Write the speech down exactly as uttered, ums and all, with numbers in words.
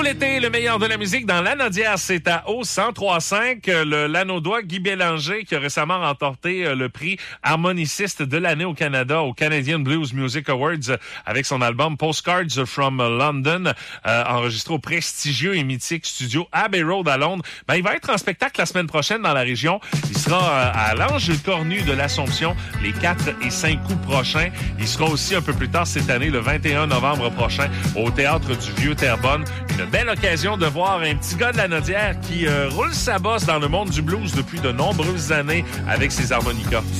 Tout l'été, le meilleur de la musique dans l'Anaudière, c'est à O cent trois cinq. Le Lanaudois Guy Bélanger qui a récemment remporté le prix harmoniciste de l'année au Canada au Canadian Blues Music Awards avec son album Postcards from London, euh, enregistré au prestigieux et mythique studio Abbey Road à Londres. Ben, il va être en spectacle la semaine prochaine dans la région. Il sera euh, à l'Ange Cornu de l'Assomption les quatre et cinq août prochains. Il sera aussi un peu plus tard cette année, le vingt et un novembre prochain, au Théâtre du Vieux-Terrebonne. Une belle occasion de voir un petit gars de la Naudière qui euh, roule sa bosse dans le monde du blues depuis de nombreuses années avec ses harmonicas.